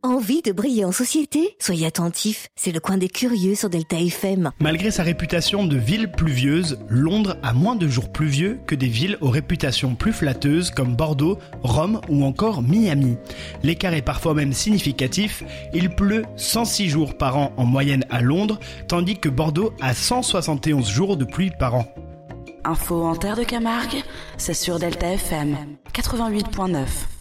Envie de briller en société? Soyez attentifs, c'est le coin des curieux sur Delta FM. Malgré sa réputation de ville pluvieuse, Londres a moins de jours pluvieux que des villes aux réputations plus flatteuses comme Bordeaux, Rome ou encore Miami. L'écart est parfois même significatif, il pleut 106 jours par an en moyenne à Londres, tandis que Bordeaux a 171 jours de pluie par an. Info en terre de Camargue, c'est sur Delta FM 88.9.